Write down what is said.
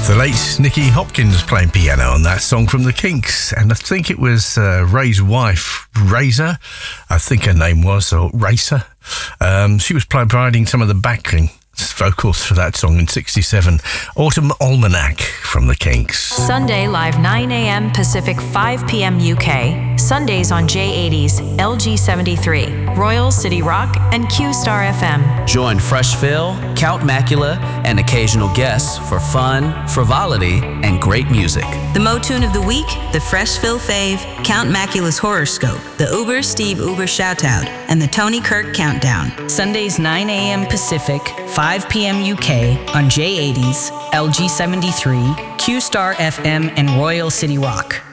The late Nicky Hopkins playing piano on that song from the Kinks, and I think it was Ray's wife, Razor, I think her name was, or Racer. She was providing some of the backing vocals for that song in 67. Autumn Almanac from the Kinks. Sunday live 9 a.m. Pacific, 5 p.m. UK. Sundays on J80s, LG73, Royal City Rock, and Q-Star FM. Join Freshville, Count Macula, and occasional guests for fun, frivolity, and great music. The Mo-Tune of the Week, the Freshville Fave, Count Macula's Horoscope, the Uber Steve Uber Shoutout, and the Tony Kirk Countdown. Sundays 9 a.m. Pacific, 5 p.m. UK on J80s, LG73, Q-Star FM, and Royal City Rock.